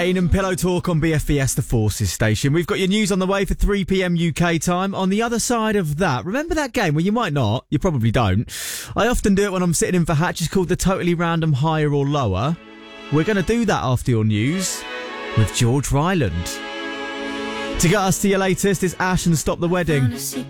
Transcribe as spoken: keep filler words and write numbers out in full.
Rain and Pillow Talk on B F B S, the Forces station. We've got your news on the way for three p.m. U K time. On the other side of that, remember that game? Well, you might not. You probably don't. I often do it when I'm sitting in for Hatch. It's called the Totally Random Higher or Lower. We're going to do that after your news with George Ryland. To get us to your latest is Ash and Stop the Wedding.